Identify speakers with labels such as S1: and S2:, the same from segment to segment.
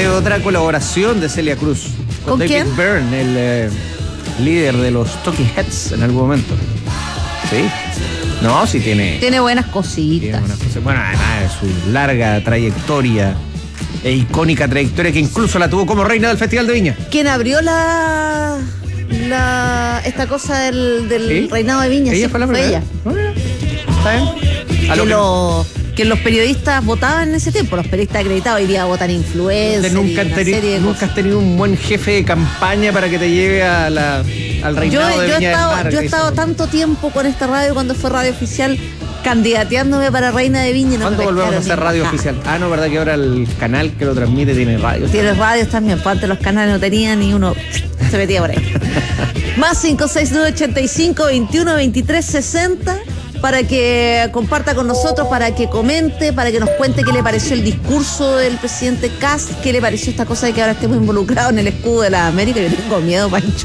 S1: de otra colaboración de Celia Cruz
S2: ¿Con
S1: David
S2: quién?
S1: Byrne, el líder de los Talking Heads en algún momento. ¿Sí? No, sí tiene
S2: Tiene buenas cositas.
S1: unas cosas. Bueno, además de su larga trayectoria e icónica trayectoria que incluso la tuvo como reina del Festival de Viña.
S2: ¿Quién abrió esta cosa del
S1: ¿Sí?
S2: reinado de Viña?
S1: Ella
S2: Sí,
S1: fue la primera.
S2: ella.
S1: Bueno, está bien. A lo
S2: Que los periodistas votaban en ese tiempo, los periodistas acreditados, hoy día votan influencers.
S1: Nunca has tenido un buen jefe de campaña para que te lleve al reinado de Viña del Mar.
S2: Yo he estado tanto tiempo con esta radio cuando fue radio oficial candidateándome para reina de Viña.
S1: ¿Cuándo volvemos a hacer radio oficial? Ah, no, ¿verdad que ahora el canal que lo transmite tiene radio?
S2: Tiene radios también, pues antes los canales no tenían y uno se metía por ahí. Más 56985 21 23 60 para que comparta con nosotros, para que comente, para que nos cuente qué le pareció el discurso del presidente Kast, qué le pareció esta cosa de que ahora estemos involucrados en el escudo de la América. Yo tengo miedo, Pancho.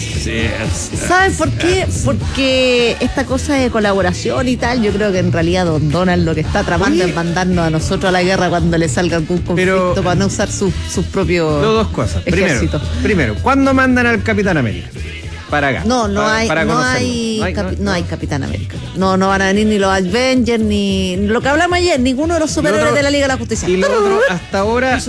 S2: ¿Sabes por qué? Porque esta cosa de colaboración y tal, yo creo que en realidad don Donald lo que está tramando es mandarnos a nosotros a la guerra cuando le salga algún conflicto para no usar sus propios
S1: dos cosas.
S2: ejércitos.
S1: Primero, ¿cuándo mandan al Capitán América? Para acá.
S2: No hay Capitán América. No van a venir ni los Avengers, ni lo que hablamos ayer, ninguno de los superhéroes de la Liga de la Justicia.
S1: Y lo otro, hasta ahora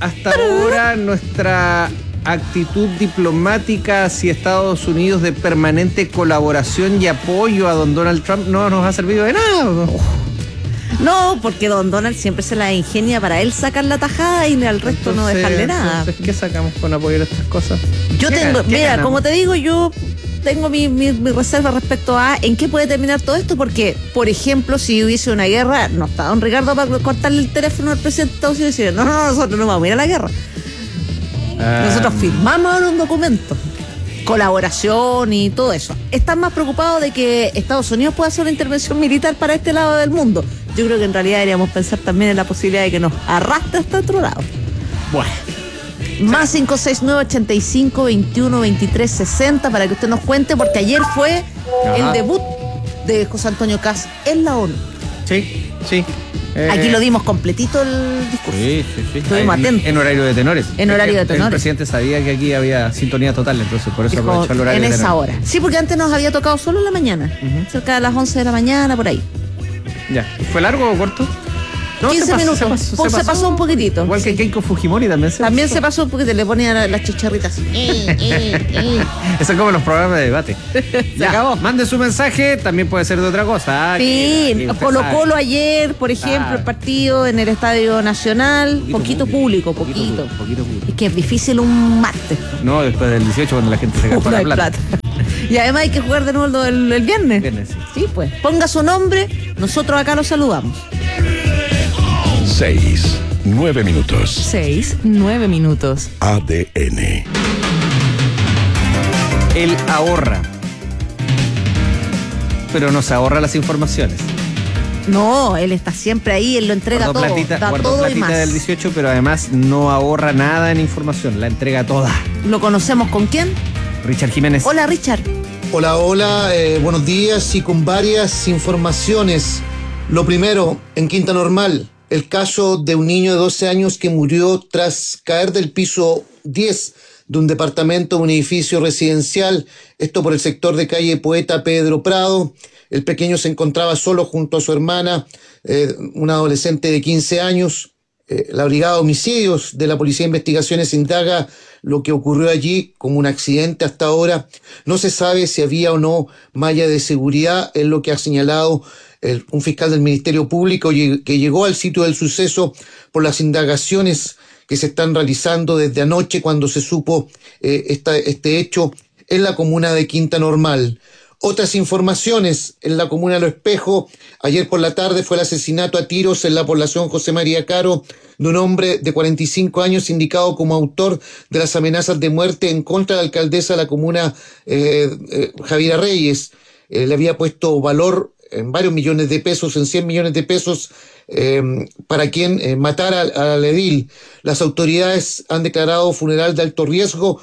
S1: nuestra actitud diplomática hacia Estados Unidos de permanente colaboración y apoyo a don Donald Trump no nos ha servido de nada.
S2: No, porque don Donald siempre se la ingenia para él sacar la tajada y al resto no dejarle nada.
S1: Entonces, ¿qué sacamos con apoyar estas cosas?
S2: Mira, como te digo, yo tengo mi reserva respecto a en qué puede terminar todo esto, porque, por ejemplo, si hubiese una guerra, no está don Ricardo para cortarle el teléfono al presidente de Estados Unidos y decir, no, nosotros no vamos a ir a la guerra. Nosotros firmamos ahora un documento, colaboración y todo eso. Están más preocupados de que Estados Unidos pueda hacer una intervención militar para este lado del mundo. Yo creo que en realidad deberíamos pensar también en la posibilidad de que nos arrastre hasta otro lado.
S1: Bueno.
S2: Más 56985 21 23 60 para que usted nos cuente, porque ayer fue el debut de José Antonio Kast en la ONU.
S1: Sí.
S2: Aquí lo dimos completito el discurso.
S1: Sí.
S2: Estuvimos atentos.
S1: En horario de tenores.
S2: En horario de tenores.
S1: El presidente sabía que aquí había sintonía total, entonces por eso aprovechó el horario
S2: en
S1: de tenores.
S2: esa hora. Sí, porque antes nos había tocado solo en la mañana, cerca de las 11 de la mañana, por ahí.
S1: Ya. ¿Fue largo o corto? No,
S2: 15 minutos. Se pasó un poquitito.
S1: Igual que Keiko Fujimori también
S2: se pasó un poquito, le ponían las chicharritas.
S1: Eso es como los programas de debate. Se acabó. Mande su mensaje, también puede ser de otra cosa.
S2: Sí, Colo ayer, por ejemplo, el partido en el Estadio Nacional, poquito público. Es que es difícil un martes.
S1: No, después del 18 cuando la gente se gastó la plata.
S2: Y además hay que jugar de nuevo el viernes.
S1: Sí.
S2: Sí, pues. Ponga su nombre, nosotros acá lo saludamos.
S3: 6-9 minutos.
S4: 6-9 minutos.
S3: ADN.
S1: Él ahorra, pero no se ahorra las informaciones.
S2: No, él está siempre ahí, él lo entrega todo. Da todo y más.
S1: Del 18, pero además no ahorra nada en información, la entrega toda.
S2: ¿Lo conocemos con quién?
S1: Richard Jiménez.
S2: Hola, Richard.
S5: Hola, buenos días y con varias informaciones. Lo primero, en Quinta Normal, el caso de un niño de 12 años que murió tras caer del piso 10 de un departamento de un edificio residencial, esto por el sector de calle Poeta Pedro Prado. El pequeño se encontraba solo junto a su hermana, una adolescente de 15 años. La Brigada de Homicidios de la Policía de Investigaciones indaga lo que ocurrió allí como un accidente hasta ahora. No se sabe si había o no malla de seguridad, es lo que ha señalado un fiscal del Ministerio Público que llegó al sitio del suceso por las indagaciones que se están realizando desde anoche cuando se supo este hecho en la comuna de Quinta Normal. Otras informaciones en la comuna de Lo Espejo. Ayer por la tarde fue el asesinato a tiros en la población José María Caro de un hombre de 45 años indicado como autor de las amenazas de muerte en contra de la alcaldesa de la comuna, Javiera Reyes. Le había puesto valor en varios millones de pesos, en 100 millones de pesos, para quien matara al edil. Las autoridades han declarado funeral de alto riesgo,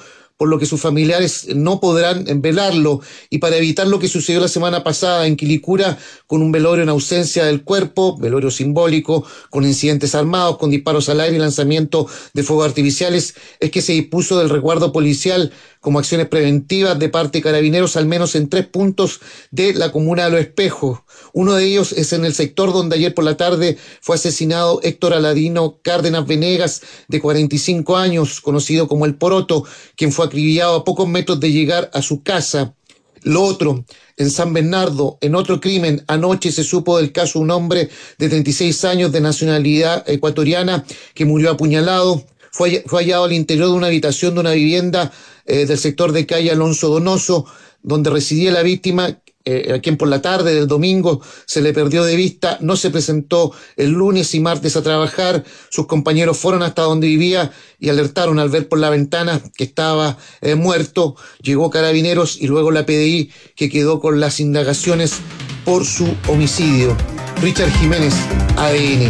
S5: por lo que sus familiares no podrán velarlo. Y para evitar lo que sucedió la semana pasada en Quilicura, con un velorio en ausencia del cuerpo, velorio simbólico, con incidentes armados, con disparos al aire y lanzamiento de fuegos artificiales, es que se dispuso del resguardo policial como acciones preventivas de parte de Carabineros, al menos en 3 puntos de la comuna de Los Espejos. Uno de ellos es en el sector donde ayer por la tarde fue asesinado Héctor Aladino Cárdenas Venegas, de 45 años, conocido como El Poroto, quien fue acribillado a pocos metros de llegar a su casa. Lo otro, en San Bernardo, en otro crimen, anoche se supo del caso de un hombre de 36 años de nacionalidad ecuatoriana que murió apuñalado. Fue hallado al interior de una habitación de una vivienda del sector de calle Alonso Donoso, donde residía la víctima, a quien por la tarde del domingo se le perdió de vista. No se presentó el lunes y martes a trabajar. Sus compañeros fueron hasta donde vivía y alertaron al ver por la ventana que estaba muerto. Llegó Carabineros y luego la PDI, que quedó con las indagaciones por su homicidio. Richard Jiménez, ADN.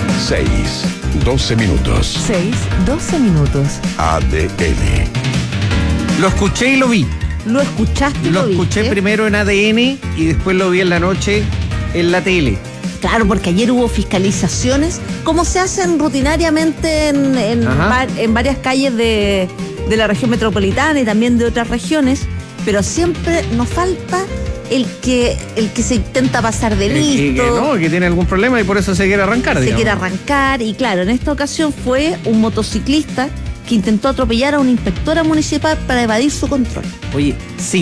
S3: 6:12 minutos.
S4: 6:12 minutos.
S3: ADN.
S1: Lo escuché y lo vi.
S2: ¿Lo escuchaste y
S1: Lo
S2: lo
S1: escuché
S2: viste?
S1: primero en ADN y después lo vi en la noche en la tele.
S2: Claro, porque ayer hubo fiscalizaciones, como se hacen rutinariamente en varias calles de la región metropolitana y también de otras regiones, pero siempre nos falta el que se intenta pasar de listo.
S1: Que tiene algún problema y por eso se quiere arrancar.
S2: Se
S1: digamos.
S2: quiere arrancar, y claro, en esta ocasión fue un motociclista que intentó atropellar a una inspectora municipal para evadir su control.
S1: Oye,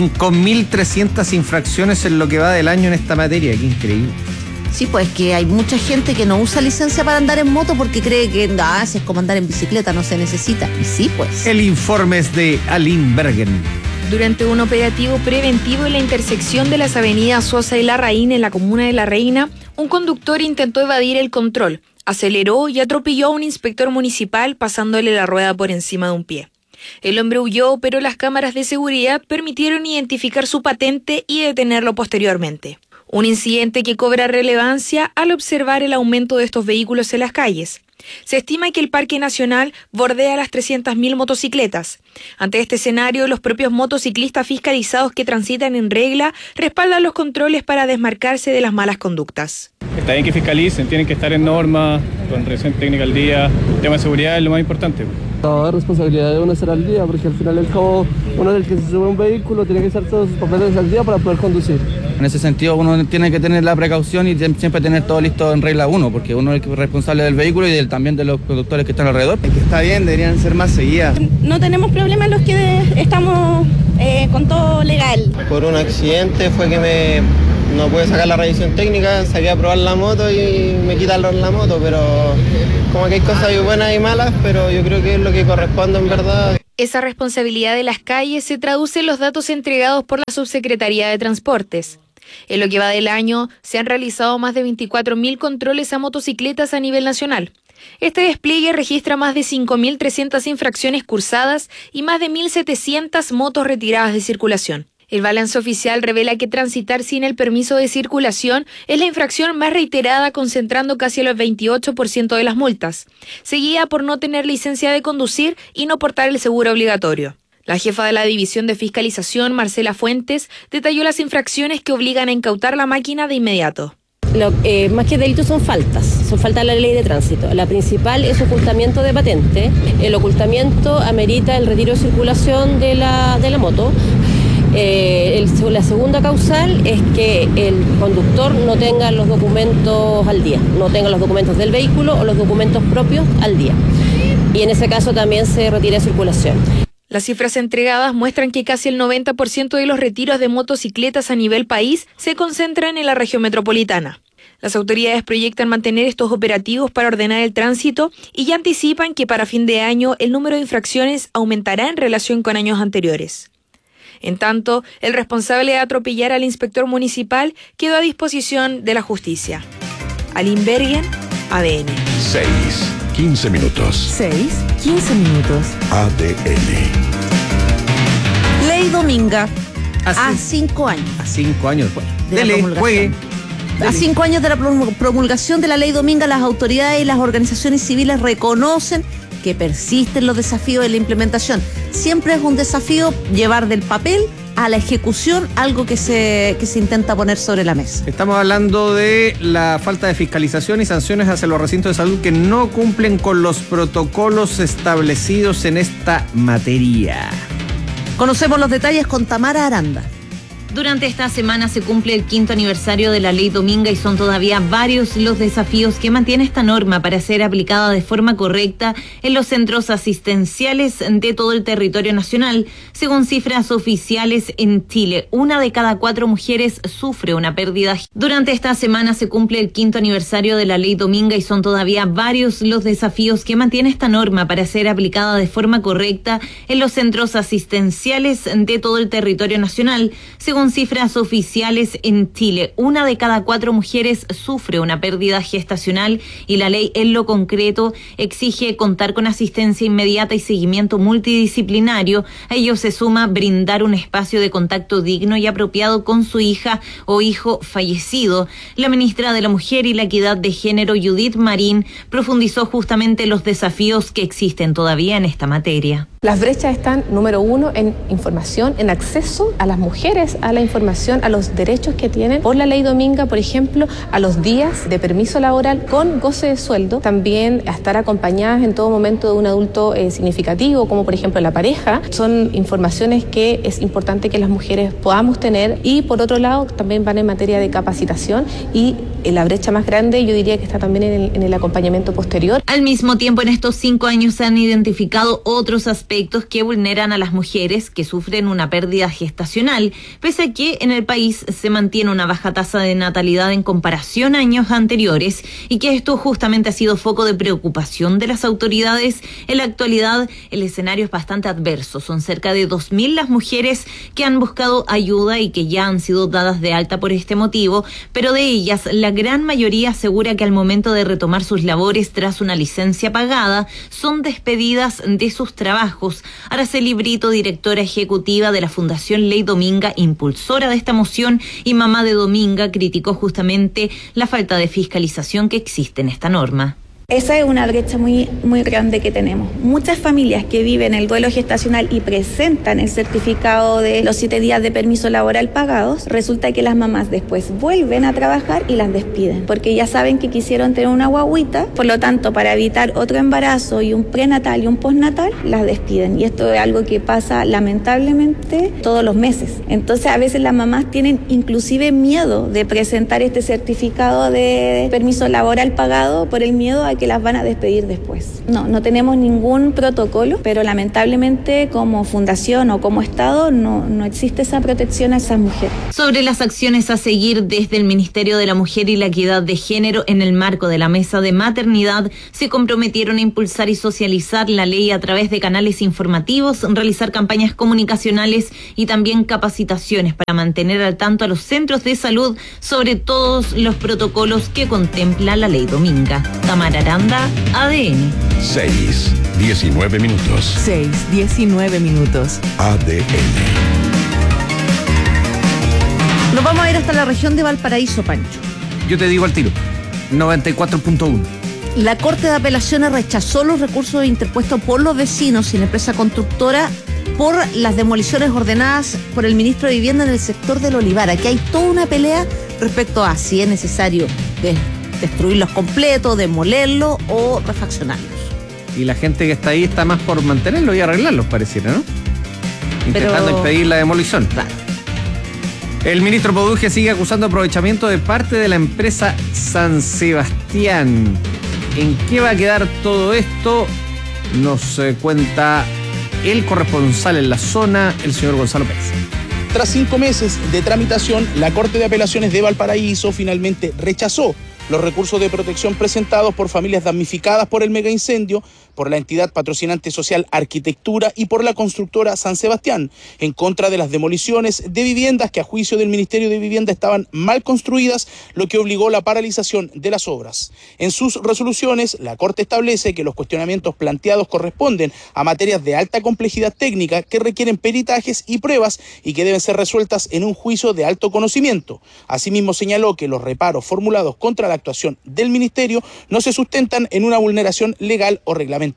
S1: 5.300 infracciones en lo que va del año en esta materia, qué increíble.
S2: Sí, pues que hay mucha gente que no usa licencia para andar en moto porque cree que si es como andar en bicicleta, no se necesita. Y sí, pues.
S1: El informe es de Aline Bergen.
S6: Durante un operativo preventivo en la intersección de las avenidas Sosa y Larraín en la comuna de La Reina, un conductor intentó evadir el control, aceleró y atropelló a un inspector municipal pasándole la rueda por encima de un pie. El hombre huyó, pero las cámaras de seguridad permitieron identificar su patente y detenerlo posteriormente. Un incidente que cobra relevancia al observar el aumento de estos vehículos en las calles. Se estima que el Parque Nacional bordea las 300.000 motocicletas. Ante este escenario, los propios motociclistas fiscalizados que transitan en regla respaldan los controles para desmarcarse de las malas conductas.
S7: Está bien que fiscalicen, tienen que estar en norma, con revisión técnica al día. El tema de seguridad es lo más importante.
S8: Toda responsabilidad de uno estar al día, porque al final del cabo uno es el que se sube a un vehículo, tiene que estar todos sus papeles al día para poder conducir.
S9: En ese sentido uno tiene que tener la precaución y siempre tener todo listo en regla uno, porque uno es el responsable del vehículo y también de los conductores que están alrededor.
S8: Está bien, deberían ser más seguidas.
S10: No tenemos problemas los que estamos con todo legal.
S11: Por un accidente fue que no pude sacar la revisión técnica, saqué a probar la moto y me quitaron la moto, pero como que hay cosas buenas y malas, pero yo creo que es lo que corresponde en verdad.
S6: Esa responsabilidad de las calles se traduce en los datos entregados por la Subsecretaría de Transportes. En lo que va del año, se han realizado más de 24.000 controles a motocicletas a nivel nacional. Este despliegue registra más de 5.300 infracciones cursadas y más de 1.700 motos retiradas de circulación. El balance oficial revela que transitar sin el permiso de circulación es la infracción más reiterada, concentrando casi el 28% de las multas, seguida por no tener licencia de conducir y no portar el seguro obligatorio. La jefa de la División de Fiscalización, Marcela Fuentes, detalló las infracciones que obligan a incautar la máquina de inmediato.
S10: Más que delitos son faltas de la ley de tránsito. La principal es ocultamiento de patente. El ocultamiento amerita el retiro de circulación de la moto. La segunda causal es que el conductor no tenga los documentos al día, no tenga los documentos del vehículo o los documentos propios al día. Y en ese caso también se retira de circulación.
S6: Las cifras entregadas muestran que casi el 90% de los retiros de motocicletas a nivel país se concentran en la región metropolitana. Las autoridades proyectan mantener estos operativos para ordenar el tránsito y ya anticipan que para fin de año el número de infracciones aumentará en relación con años anteriores. En tanto, el responsable de atropellar al inspector municipal quedó a disposición de la justicia. Aline Bergen, ADN.
S3: 6:15 minutos.
S4: 6:15 minutos.
S3: ADN.
S2: Ley Dominga, a 5 años.
S1: A 5 años.
S2: De la
S1: Dele,
S2: promulgación.
S1: juegue.
S2: A 5 años de la promulgación de la Ley Dominga, las autoridades y las organizaciones civiles reconocen que persisten los desafíos de la implementación. Siempre es un desafío llevar del papel a la ejecución algo que se intenta poner sobre la mesa.
S1: Estamos hablando de la falta de fiscalización y sanciones hacia los recintos de salud que no cumplen con los protocolos establecidos en esta materia.
S2: Conocemos los detalles con Tamara Aranda.
S12: Durante esta semana se cumple el 5º aniversario de la Ley Dominga y son todavía varios los desafíos que mantiene esta norma para ser aplicada de forma correcta en los centros asistenciales de todo el territorio nacional. Según cifras oficiales en Chile, 1 de cada 4 mujeres sufre una pérdida. Durante esta semana se cumple el 5º aniversario de la Ley Dominga y son todavía varios los desafíos que mantiene esta norma para ser aplicada de forma correcta en los centros asistenciales de todo el territorio nacional. Según cifras oficiales en Chile, 1 de cada 4 mujeres sufre una pérdida gestacional y la ley en lo concreto exige contar con asistencia inmediata y seguimiento multidisciplinario. A ello se suma brindar un espacio de contacto digno y apropiado con su hija o hijo fallecido. La ministra de la Mujer y la Equidad de Género, Judith Marín, profundizó justamente los desafíos que existen todavía en esta materia.
S13: Las brechas están, número 1, en información, en acceso a las mujeres a la información, a los derechos que tienen por la Ley Dominga, por ejemplo, a los días de permiso laboral con goce de sueldo, también a estar acompañadas en todo momento de un adulto significativo, como por ejemplo la pareja. Son informaciones que es importante que las mujeres podamos tener y por otro lado también van en materia de capacitación y la brecha más grande yo diría que está también en el acompañamiento posterior.
S12: Al mismo tiempo, en estos 5 años se han identificado otros aspectos que vulneran a las mujeres que sufren una pérdida gestacional, pese a que en el país se mantiene una baja tasa de natalidad en comparación a años anteriores y que esto justamente ha sido foco de preocupación de las autoridades. En la actualidad el escenario es bastante adverso. Son cerca de 2.000 las mujeres que han buscado ayuda y que ya han sido dadas de alta por este motivo, pero de ellas la gran mayoría asegura que al momento de retomar sus labores tras una licencia pagada son despedidas de sus trabajos. Araceli Brito, directora ejecutiva de la Fundación Ley Dominga, impulsora de esta moción y mamá de Dominga, criticó justamente la falta de fiscalización que existe en esta norma.
S14: Esa es una brecha muy grande que tenemos. Muchas familias que viven el duelo gestacional y presentan el certificado de los 7 días de permiso laboral pagados, resulta que las mamás después vuelven a trabajar y las despiden, porque ya saben que quisieron tener una guagüita, por lo tanto, para evitar otro embarazo y un prenatal y un postnatal, las despiden. Y esto es algo que pasa lamentablemente todos los meses. Entonces, a veces las mamás tienen inclusive miedo de presentar este certificado de permiso laboral pagado por el miedo a que las van a despedir después. No tenemos ningún protocolo, pero lamentablemente como fundación o como Estado no existe esa protección a esas mujeres.
S12: Sobre las acciones a seguir desde el Ministerio de la Mujer y la Equidad de Género en el marco de la Mesa de Maternidad, se comprometieron a impulsar y socializar la ley a través de canales informativos, realizar campañas comunicacionales y también capacitaciones para mantener al tanto a los centros de salud sobre todos los protocolos que contempla la Ley Dominga. Tamara Aranda, ADN.
S3: 6:19 minutos.
S4: 6:19 minutos.
S3: ADN.
S2: Nos vamos a ir hasta la región de Valparaíso, Pancho.
S1: Yo te digo al tiro, 94.1.
S2: La Corte de Apelaciones rechazó los recursos interpuestos por los vecinos y la empresa constructora por las demoliciones ordenadas por el ministro de Vivienda en el sector del Olivar. Aquí hay toda una pelea respecto a si es necesario destruirlos completos, demolerlos o refaccionarlos.
S1: Y la gente que está ahí está más por mantenerlos y arreglarlos, pareciera, ¿no? Intentando impedir la demolición.
S2: Claro.
S1: El ministro Poduje sigue acusando aprovechamiento de parte de la empresa San Sebastián. ¿En qué va a quedar todo esto? Nos cuenta el corresponsal en la zona, el señor Gonzalo Pérez.
S15: Tras 5 meses de tramitación, la Corte de Apelaciones de Valparaíso finalmente rechazó los recursos de protección presentados por familias damnificadas por el megaincendio, por la entidad patrocinante social Arquitectura y por la constructora San Sebastián, en contra de las demoliciones de viviendas que a juicio del Ministerio de Vivienda estaban mal construidas, lo que obligó la paralización de las obras. En sus resoluciones, la Corte establece que los cuestionamientos planteados corresponden a materias de alta complejidad técnica que requieren peritajes y pruebas y que deben ser resueltas en un juicio de alto conocimiento. Asimismo, señaló que los reparos formulados contra la actuación del Ministerio no se sustentan en una vulneración legal o reglamentaria.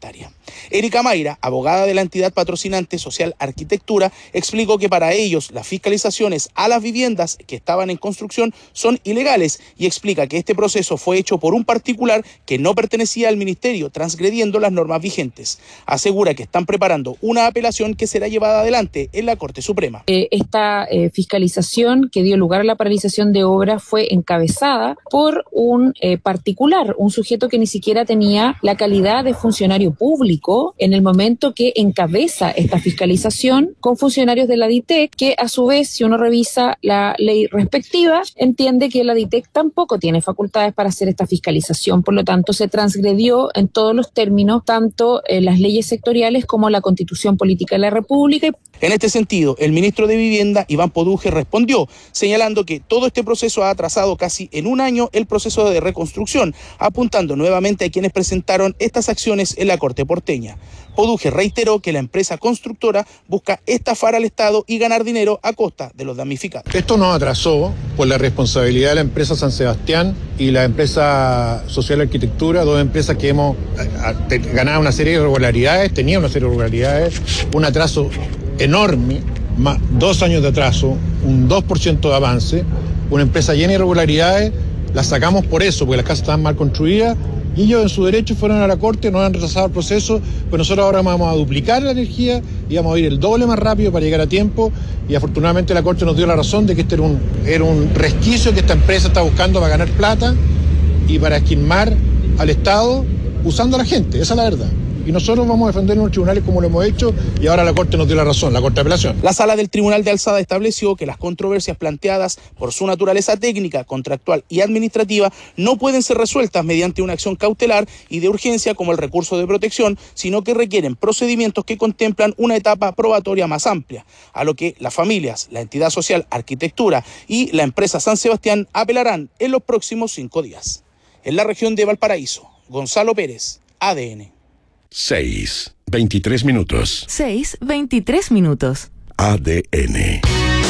S15: Erika Mayra, abogada de la entidad patrocinante Social Arquitectura, explicó que para ellos las fiscalizaciones a las viviendas que estaban en construcción son ilegales y explica que este proceso fue hecho por un particular que no pertenecía al ministerio, transgrediendo las normas vigentes. Asegura que están preparando una apelación que será llevada adelante en la Corte Suprema.
S16: Esta fiscalización que dio lugar a la paralización de obras fue encabezada por un particular, un sujeto que ni siquiera tenía la calidad de funcionario público en el momento que encabeza esta fiscalización con funcionarios de la DITEC, que a su vez, si uno revisa la ley respectiva, entiende que la DITEC tampoco tiene facultades para hacer esta fiscalización. Por lo tanto, se transgredió en todos los términos tanto las leyes sectoriales como la Constitución Política de la República.
S15: En este sentido, el ministro de Vivienda, Iván Poduje, respondió, señalando que todo este proceso ha atrasado casi en un año el proceso de reconstrucción, apuntando nuevamente a quienes presentaron estas acciones en la Corte porteña. Poduje reiteró que la empresa constructora busca estafar al Estado y ganar dinero a costa de los damnificados.
S17: Esto nos atrasó por la responsabilidad de la empresa San Sebastián y la empresa Social Arquitectura, dos empresas que hemos ganado una serie de irregularidades, tenía una serie de irregularidades, un atraso enorme, más 2 años de atraso, un 2% de avance, una empresa llena de irregularidades, la sacamos por eso, porque las casas estaban mal construidas, y ellos en su derecho fueron a la Corte, nos han retrasado el proceso, pues nosotros ahora vamos a duplicar la energía y vamos a ir el doble más rápido para llegar a tiempo, y afortunadamente la Corte nos dio la razón de que este era un resquicio que esta empresa está buscando para ganar plata y para esquilmar al Estado usando a la gente, esa es la verdad. Y nosotros vamos a defender en los tribunales como lo hemos hecho, y ahora la Corte nos dio la razón, la Corte de Apelación.
S15: La Sala del Tribunal de Alzada estableció que las controversias planteadas por su naturaleza técnica, contractual y administrativa no pueden ser resueltas mediante una acción cautelar y de urgencia como el recurso de protección, sino que requieren procedimientos que contemplan una etapa probatoria más amplia, a lo que las familias, la entidad social Arquitectura y la empresa San Sebastián apelarán en los próximos 5 días. En la región de Valparaíso, Gonzalo Pérez, ADN.
S3: 6:23 minutos.
S4: 6:23 minutos.
S3: ADN.